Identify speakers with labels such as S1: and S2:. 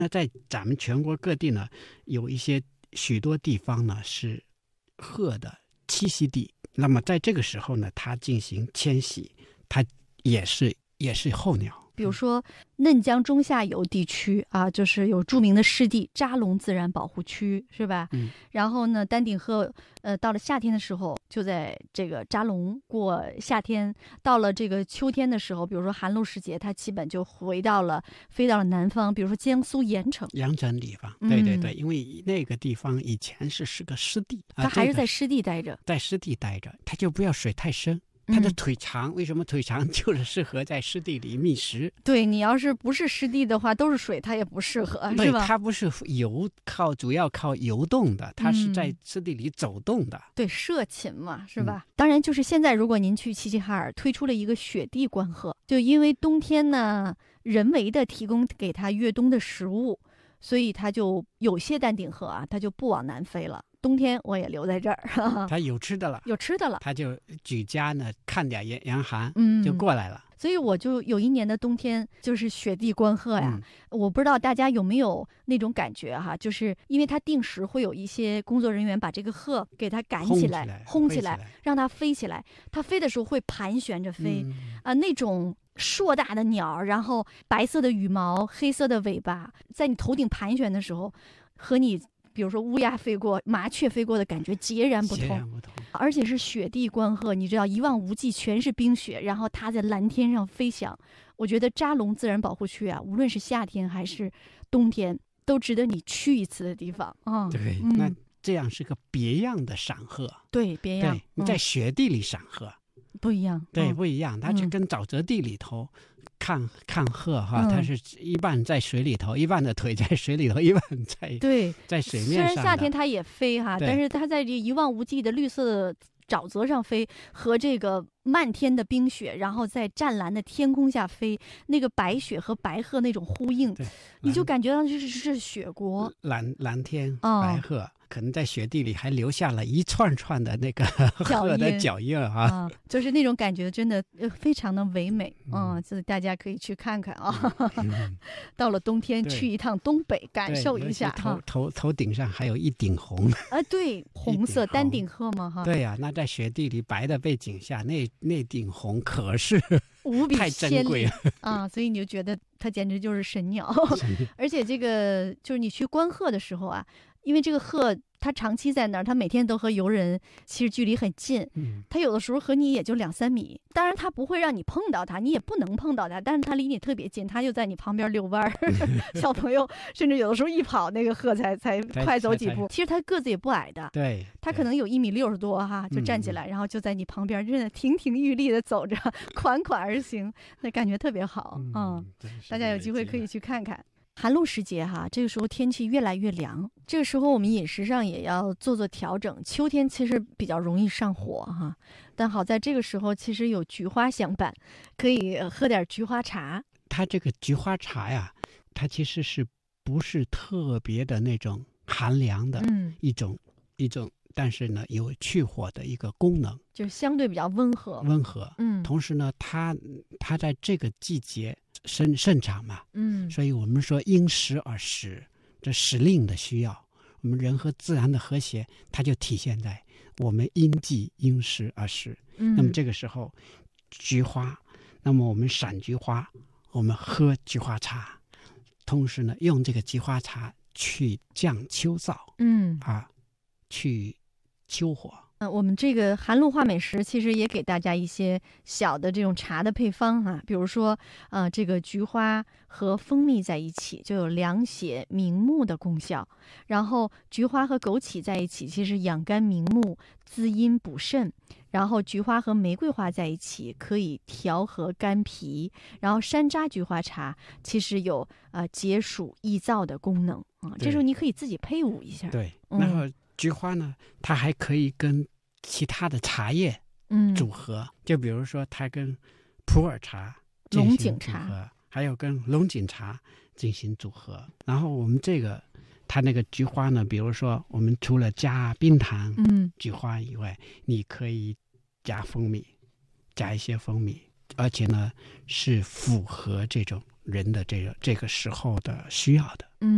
S1: 那在咱们全国各地呢，有许多地方呢是鹤的栖息地。那么在这个时候呢，它进行迁徙，它也是候鸟。
S2: 比如说嫩江中下游地区啊，就是有著名的湿地扎龙自然保护区，是吧？然后呢，丹顶鹤到了夏天的时候就在这个扎龙过夏天，到了这个秋天的时候，比如说寒露时节，它基本就飞到了南方，比如说江苏盐城
S1: 地方。对对对，因为那个地方以前是个湿地，
S2: 它还是在湿地待着，
S1: 在湿地待着，它就不要水太深。它的腿长，为什么腿长？就是适合在湿地里觅食。
S2: 对，你要是不是湿地的话，都是水，它也不适合，
S1: 对，
S2: 是吧？
S1: 它不是主要靠游动的，它是在湿地里走动的。
S2: 对，涉禽嘛，是吧？当然，就是现在，如果您去齐齐哈尔，推出了一个雪地观鹤，就因为冬天呢，人为的提供给它越冬的食物，所以它就有些丹顶鹤啊，它就不往南飞了。冬天我也留在这儿，
S1: 它有吃的了，它就举家呢看点严寒，就过来了。
S2: 所以我就有一年的冬天就是雪地观鹤呀，我不知道大家有没有那种感觉哈，就是因为它定时会有一些工作人员把这个鹤给它赶起来、轰起来，让它飞起来。它飞的时候会盘旋着飞，那种硕大的鸟，然后白色的羽毛、黑色的尾巴，在你头顶盘旋的时候，和你比如说乌鸦飞过、麻雀飞过的感觉截然不同，而且是雪地观鹤，你知道一望无际全是冰雪，然后它在蓝天上飞翔。我觉得扎龙自然保护区啊，无论是夏天还是冬天，都值得你去一次的地方啊。
S1: 对，那这样是个别样的赏鹤。
S2: 对，别样。
S1: 你在雪地里赏鹤
S2: 不一样。
S1: 对，不一样。它就跟沼泽地里头看鹤哈，它是一半在水里头，一半的腿在水里头，一半在水面上。
S2: 虽然夏天它也飞哈，但是它在这一望无际的绿色的沼泽上飞，和这个漫天的冰雪，然后在湛蓝的天空下飞，那个白雪和白鹤那种呼应，你就感觉到是雪国，
S1: 蓝天白鹤。可能在雪地里还留下了一串串的那个鹤的脚印啊，
S2: 就是那种感觉真的非常的唯美所以大家可以去看看啊。到了冬天去一趟东北感受一下
S1: 头顶上还有一顶红
S2: 对，红色丹顶鹤嘛哈。
S1: 对呀，那在雪地里白的背景下，那顶红可是
S2: 无比
S1: 太珍贵了
S2: 所以你就觉得它简直就是神鸟。而且这个就是你去观鹤的时候啊，因为这个鹤它长期在那儿，它每天都和游人其实距离很近，它有的时候和你也就2-3米，当然它不会让你碰到它，你也不能碰到它，但是它离你特别近，它就在你旁边遛弯小朋友甚至有的时候一跑，那个鹤才快走几步。其实它个子也不矮的，
S1: 对，
S2: 它可能有1.60米多哈，就站起来，然后就在你旁边真的亭亭玉立的走着，款款而行，那感觉特别好大家有机会可以去看看。寒露时节哈，这个时候天气越来越凉，这个时候我们饮食上也要做调整。秋天其实比较容易上火哈，但好在这个时候其实有菊花相伴，可以喝点菊花茶。
S1: 它这个菊花茶呀，它其实是不是特别的那种寒凉的一种，但是呢有去火的一个功能，
S2: 就是相对比较温和。同时呢它在这个季节盛产嘛，所以我们说因时而食，这时令的需要，我们人和自然的和谐，它就体现在我们因季因时而食。那么这个时候菊花，那么我们赏菊花，我们喝菊花茶，同时呢用这个菊花茶去降秋燥，去秋火。 我们这个寒露话美食其实也给大家一些小的这种茶的配方比如说这个菊花和蜂蜜在一起就有凉血明目的功效，然后菊花和枸杞在一起其实养肝明目、滋阴补肾，然后菊花和玫瑰花在一起可以调和肝脾，然后山楂菊花茶其实有解暑益燥的功能这时候你可以自己配伍一下。
S1: 对，然后菊花呢它还可以跟其他的茶叶组合，就比如说它跟普洱茶
S2: 龙井茶，
S1: 还有跟龙井茶进行组合。然后我们它那个菊花呢，比如说我们除了加冰糖菊花以外，你可以加一些蜂蜜，而且呢是符合这种人的这个时候的需要的。